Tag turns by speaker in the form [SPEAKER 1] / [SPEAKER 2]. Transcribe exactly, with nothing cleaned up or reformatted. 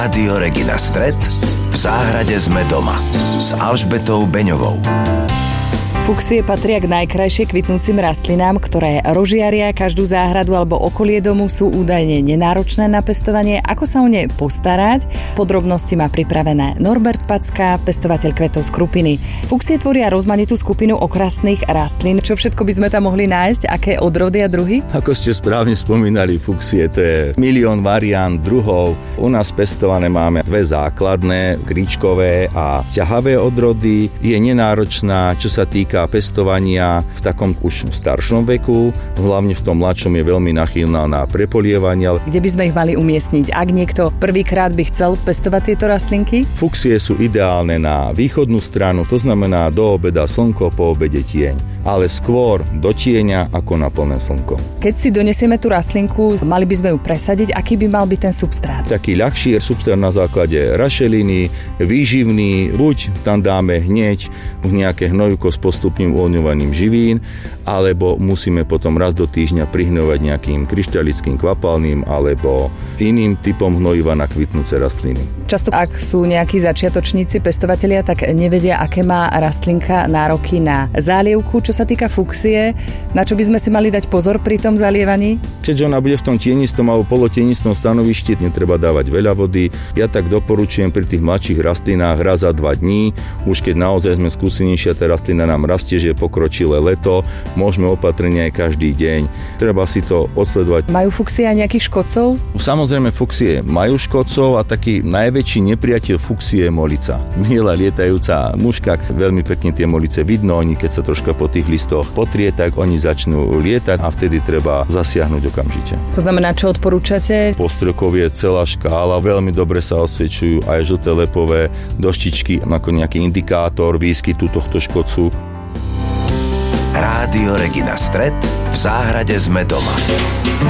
[SPEAKER 1] Rádio Regina Stret, v záhrade sme doma s Alžbetou Beňovou.
[SPEAKER 2] Fuxie patria k najkrajšie kvitnúcim rastlinám, ktoré rozžiaria každú záhradu alebo okolie domu, sú údajne nenáročné na pestovanie. Ako sa o ne postarať? Podrobnosti má pripravené Norbert Packa, pestovateľ kvetov z Krupiny. Fuxie tvoria rozmanitú skupinu okrasných rastlín. Čo všetko by sme tam mohli nájsť? Aké odrody a druhy?
[SPEAKER 3] Ako ste správne spomínali, fuxie, to je milión variant druhov. U nás pestované máme dve základné, kríčkové a ťahavé odrody. Je nenáročná, čo sa týka pestovania v takom už staršom veku, hlavne v tom mladšom je veľmi nachylná na prepolievanie.
[SPEAKER 2] Kde by sme ich mali umiestniť, ak niekto prvýkrát by chcel pestovať tieto rastlinky?
[SPEAKER 3] Fuxie sú ideálne na východnú stranu, to znamená do obeda slnko, po obede tieň, ale skôr do tieňa ako na plné slnko.
[SPEAKER 2] Keď si donesieme tú rastlinku, mali by sme ju presadiť, aký by mal byť ten substrát?
[SPEAKER 3] Taký ľahší substrát na základe rašeliny, výživný, buď tam dáme hneď nejaké hnojivko s postupným uvoľňovaním živín, alebo musíme potom raz do týždňa prihňovať nejakým kryštalickým kvapalným alebo iným typom hnojiva na kvitnúce rastliny.
[SPEAKER 2] Často, ak sú nejakí začiatočníci pestovatelia, tak nevedia, aké má rastlinka nároky na zálievku. Čo sa týka fuxie, na čo by sme si mali dať pozor pri tom zalievaní?
[SPEAKER 3] Keďže ona bude v tom tienistom alebo polotienistom stanovišti, netreba dávať veľa vody. Ja tak doporučujem pri tých mladších rastlinách raz za dva dní. Už keď naozaj sme skúsenejšia, tá rastlina nám rastie, že je pokročilé leto, môžeme opatrne aj každý deň. Treba si to odsledovať.
[SPEAKER 2] Majú fuxie aj nejakých škodcov?
[SPEAKER 3] Samozrejme, fuxie majú škodcov a taký najväčší nepriateľ fuxie je molica. Milá lietajúca muška, veľmi pekne tie molice vidno, oni keď sa troška po tých listoch potrie, tak oni začnú lietať a vtedy treba zasiahnuť okamžite.
[SPEAKER 2] To znamená, čo odporúčate?
[SPEAKER 3] Postrokov je celá škála, veľmi dobre sa osvedčujú aj žlté lepové doštičky ako nejaký indikátor výskytu tohto škodcu.
[SPEAKER 1] Rádio Regina Stret, v záhrade sme doma.